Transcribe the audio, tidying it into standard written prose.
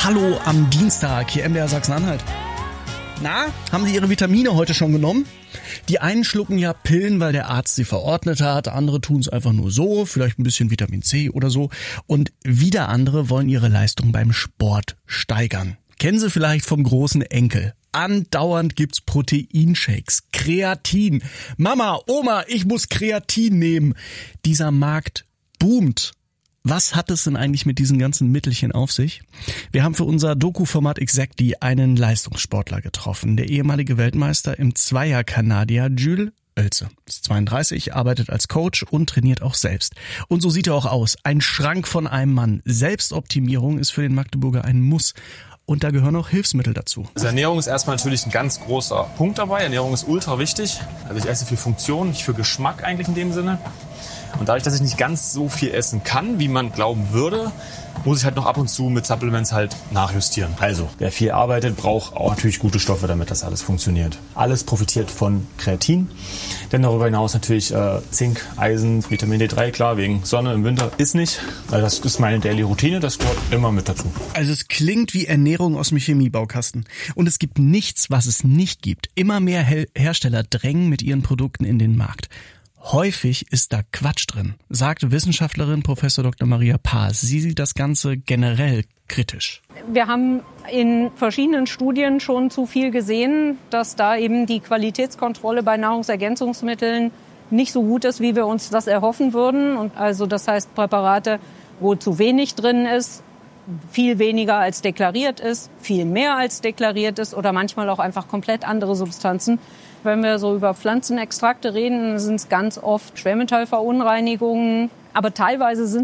Hallo am Dienstag, hier MDR Sachsen-Anhalt. Na, haben Sie Ihre Vitamine heute schon genommen? Die einen schlucken ja Pillen, weil der Arzt sie verordnet hat, andere tun es einfach nur so, vielleicht ein bisschen Vitamin C oder so. Und wieder andere wollen ihre Leistung beim Sport steigern. Kennen Sie vielleicht vom großen Enkel. Andauernd gibt's Proteinshakes, Kreatin. Mama, Oma, ich muss Kreatin nehmen. Dieser Markt boomt. Was hat es denn eigentlich mit diesen ganzen Mittelchen auf sich? Wir haben für unser Doku-Format Exactly einen Leistungssportler getroffen. Der ehemalige Weltmeister im Zweier-Kanadier Jules Oelze. Ist 32, arbeitet als Coach und trainiert auch selbst. Und so sieht er auch aus. Ein Schrank von einem Mann. Selbstoptimierung ist für den Magdeburger ein Muss. Und da gehören auch Hilfsmittel dazu. Also Ernährung ist erstmal natürlich ein ganz großer Punkt dabei. Ernährung ist ultra wichtig. Also ich esse für Funktion, nicht für Geschmack eigentlich in dem Sinne. Und dadurch, dass ich nicht ganz so viel essen kann, wie man glauben würde, muss ich halt noch ab und zu mit Supplements halt nachjustieren. Also, wer viel arbeitet, braucht auch natürlich gute Stoffe, damit das alles funktioniert. Alles profitiert von Kreatin. Denn darüber hinaus natürlich Zink, Eisen, Vitamin D3, klar, wegen Sonne im Winter ist nicht. Also das ist meine Daily Routine, das gehört immer mit dazu. Also es klingt wie Ernährung aus dem Chemiebaukasten. Und es gibt nichts, was es nicht gibt. Immer mehr Hersteller drängen mit ihren Produkten in den Markt. Häufig ist da Quatsch drin, sagt Wissenschaftlerin Prof. Dr. Maria Paas. Sie sieht das Ganze generell kritisch. Wir haben in verschiedenen Studien schon zu viel gesehen, dass da eben die Qualitätskontrolle bei Nahrungsergänzungsmitteln nicht so gut ist, wie wir uns das erhoffen würden. Und also das heißt Präparate, wo zu wenig drin ist, viel weniger als deklariert ist, viel mehr als deklariert ist oder manchmal auch einfach komplett andere Substanzen. Wenn wir so über Pflanzenextrakte reden, sind es ganz oft Schwermetallverunreinigungen. Aber teilweise sind